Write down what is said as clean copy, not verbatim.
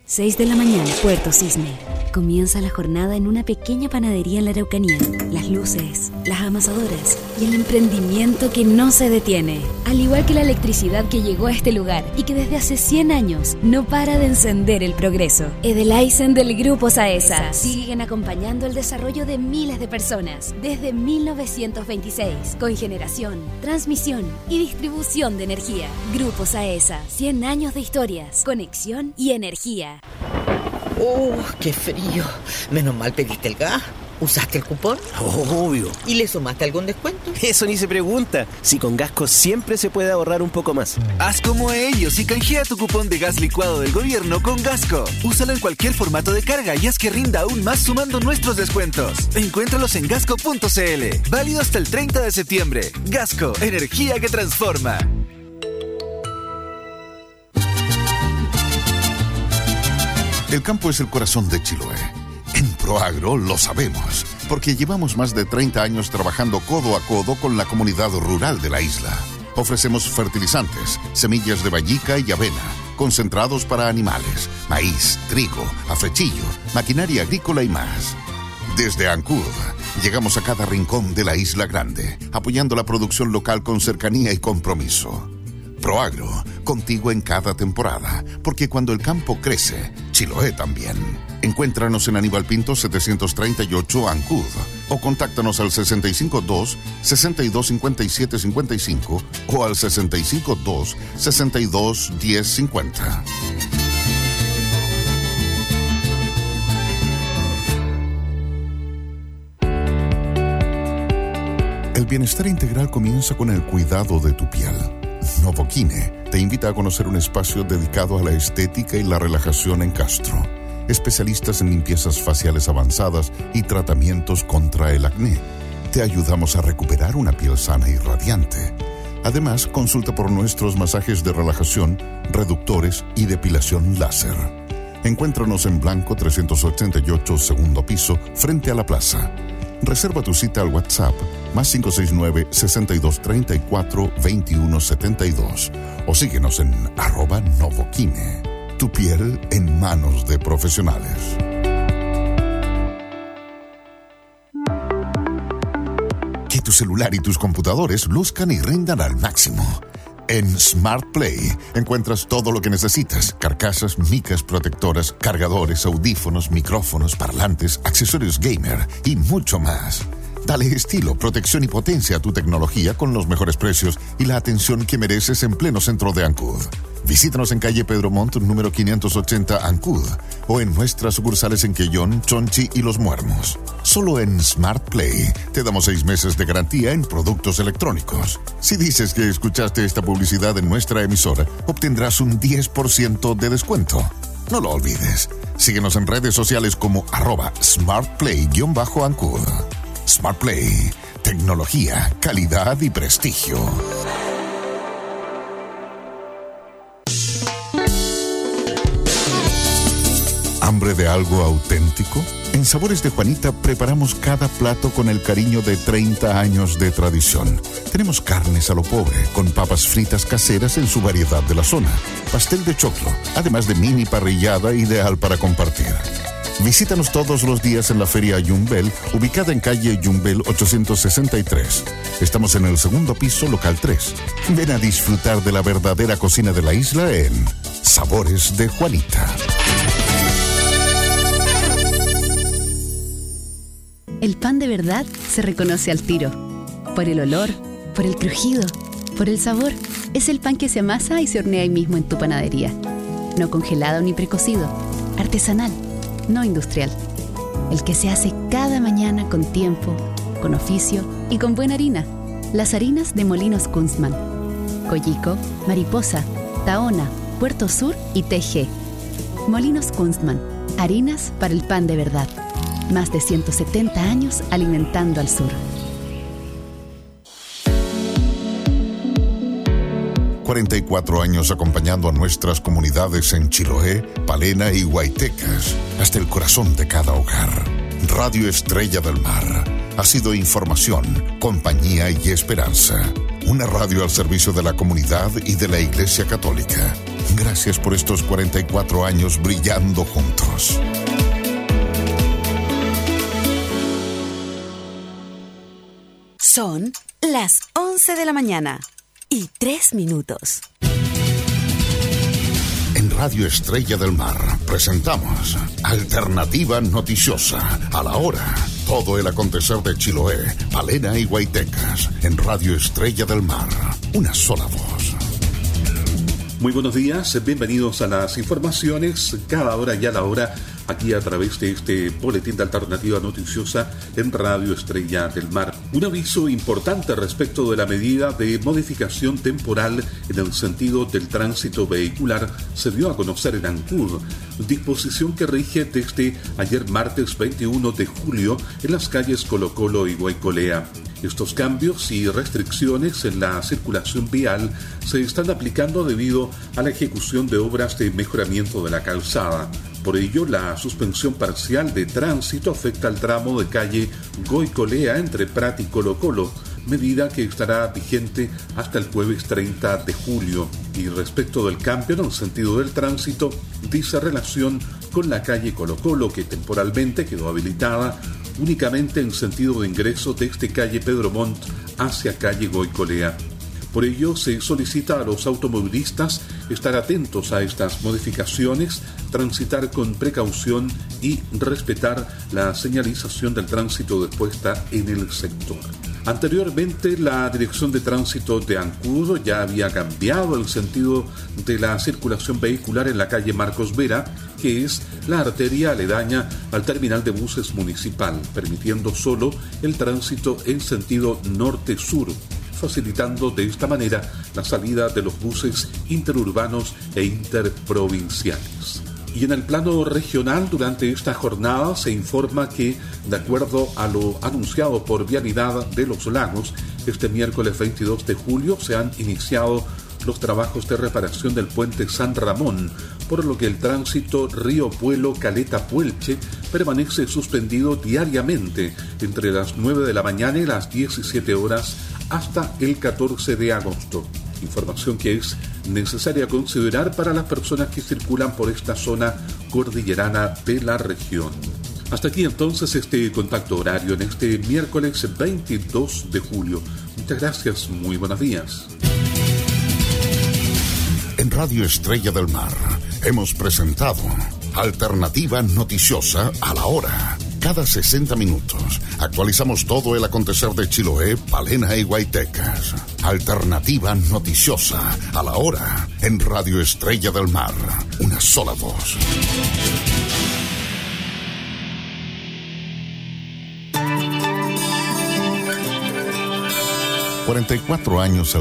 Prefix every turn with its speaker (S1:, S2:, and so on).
S1: 6 de la mañana, Puerto Cisne. Comienza la jornada en una pequeña panadería en la Araucanía. Las luces, las amasadoras y el emprendimiento que no se detiene. Al igual que la electricidad que llegó a este lugar y que desde hace 100 años no para de encender el progreso. Edelaizen del Grupo Saesa siguen acompañando el desarrollo de miles de personas desde 1926 con generación, transmisión y distribución de energía. Grupo Saesa, 100 años de historias, conexión y energía.
S2: ¡Oh, qué frío! Menos mal pediste el gas. ¿Usaste el cupón?
S3: Obvio.
S2: ¿Y le sumaste algún descuento?
S3: Eso ni se pregunta. Si con Gasco siempre se puede ahorrar un poco más.
S4: Haz como ellos y canjea tu cupón de gas licuado del gobierno con Gasco. Úsalo en cualquier formato de carga y haz que rinda aún más sumando nuestros descuentos. Encuéntralos en gasco.cl. Válido hasta el 30 de septiembre. Gasco, energía que transforma.
S5: El campo es el corazón de Chiloé. En Proagro lo sabemos, porque llevamos más de 30 años trabajando codo a codo con la comunidad rural de la isla. Ofrecemos fertilizantes, semillas de vallica y avena, concentrados para animales, maíz, trigo, afrechillo, maquinaria agrícola y más. Desde Ancud, llegamos a cada rincón de la Isla Grande, apoyando la producción local con cercanía y compromiso. Proagro, contigo en cada temporada, porque cuando el campo crece, Chiloé también. Encuéntranos en Aníbal Pinto 738 Ancud o contáctanos al 652-625755 o al 652-621050. El bienestar integral comienza con el cuidado de tu piel. Novoquine te invita a conocer un espacio dedicado a la estética y la relajación en Castro. Especialistas en limpiezas faciales avanzadas y tratamientos contra el acné. Te ayudamos a recuperar una piel sana y radiante. Además, consulta por nuestros masajes de relajación, reductores y depilación láser. Encuéntranos en Blanco 388, segundo piso, frente a la plaza. Reserva tu cita al WhatsApp +569-6234-2172 o síguenos en @Novoquine. Tu piel en manos de profesionales. Que tu celular y tus computadores luzcan y rindan al máximo. En Smart Play encuentras todo lo que necesitas: carcasas, micas protectoras, cargadores, audífonos, micrófonos, parlantes, accesorios gamer y mucho más. Dale estilo, protección y potencia a tu tecnología con los mejores precios y la atención que mereces en pleno centro de Ancud. Visítanos en calle Pedro Montt, número 580 Ancud, o en nuestras sucursales en Quellón, Chonchi y Los Muermos. Solo en Smart Play te damos 6 meses de garantía en productos electrónicos. Si dices que escuchaste esta publicidad en nuestra emisora, obtendrás un 10% de descuento. No lo olvides. Síguenos en redes sociales como @SmartPlay_Ancud. Smart Play. Tecnología, calidad y prestigio. ¿Hambre de algo auténtico? En Sabores de Juanita preparamos cada plato con el cariño de 30 años de tradición. Tenemos carnes a lo pobre, con papas fritas caseras en su variedad de la zona, pastel de choclo, además de mini parrillada ideal para compartir. Visítanos todos los días en la Feria Yumbel, ubicada en calle Yumbel 863. Estamos en el segundo piso, local 3. Ven a disfrutar de la verdadera cocina de la isla en Sabores de Juanita.
S6: El pan de verdad se reconoce al tiro. Por el olor, por el crujido, por el sabor. Es el pan que se amasa y se hornea ahí mismo en tu panadería. No congelado ni precocido. Artesanal, no industrial. El que se hace cada mañana con tiempo, con oficio y con buena harina. Las harinas de Molinos Kunstmann. Coyico, Mariposa, Tahona, Puerto Sur y TG. Molinos Kunstmann. Harinas para el pan de verdad. Más de 170 años alimentando al sur.
S5: 44 años acompañando a nuestras comunidades en Chiloé, Palena y Huaytecas, hasta el corazón de cada hogar. Radio Estrella del Mar ha sido información, compañía y esperanza. Una radio al servicio de la comunidad y de la Iglesia Católica. Gracias por estos 44 años brillando juntos.
S7: Son las 11 de la mañana y 3 minutos.
S5: En Radio Estrella del Mar presentamos Alternativa Noticiosa a la hora. Todo el acontecer de Chiloé, Palena y Guaitecas. En Radio Estrella del Mar, una sola voz.
S8: Muy buenos días, bienvenidos a las informaciones, cada hora y a la hora, aquí a través de este boletín de Alternativa Noticiosa en Radio Estrella del Mar. Un aviso importante respecto de la medida de modificación temporal en el sentido del tránsito vehicular se dio a conocer en Ancud, disposición que rige desde ayer martes 21 de julio en las calles Colo Colo y Guaycolea. Estos cambios y restricciones en la circulación vial se están aplicando debido a la ejecución de obras de mejoramiento de la calzada. Por ello, la suspensión parcial de tránsito afecta al tramo de calle Goicolea entre Prat y Colo Colo, medida que estará vigente hasta el jueves 30 de julio. Y respecto del cambio en el sentido del tránsito, dice relación con la calle Colo Colo, que temporalmente quedó habilitada únicamente en sentido de ingreso desde calle Pedro Montt hacia calle Goicolea. Por ello, se solicita a los automovilistas estar atentos a estas modificaciones, transitar con precaución y respetar la señalización del tránsito dispuesta en el sector. Anteriormente, la Dirección de Tránsito de Ancud ya había cambiado el sentido de la circulación vehicular en la calle Marcos Vera, que es la arteria aledaña al terminal de buses municipal, permitiendo solo el tránsito en sentido norte-sur, facilitando de esta manera la salida de los buses interurbanos e interprovinciales. Y en el plano regional, durante esta jornada se informa que, de acuerdo a lo anunciado por Vialidad de los Lagos, este miércoles 22 de julio se han iniciado los trabajos de reparación del puente San Ramón, por lo que el tránsito Río Puelo Caleta Puelche permanece suspendido diariamente entre las 9 de la mañana y las 17 horas hasta el 14 de agosto. Información que es necesaria considerar para las personas que circulan por esta zona cordillerana de la región. Hasta aquí entonces este contacto horario en este miércoles 22 de julio. Muchas gracias, muy buenos días.
S5: En Radio Estrella del Mar hemos presentado Alternativa Noticiosa a la hora. Cada 60 minutos actualizamos todo el acontecer de Chiloé, Palena y Guaitecas. Alternativa Noticiosa a la hora en Radio Estrella del Mar. Una sola voz. ...44 años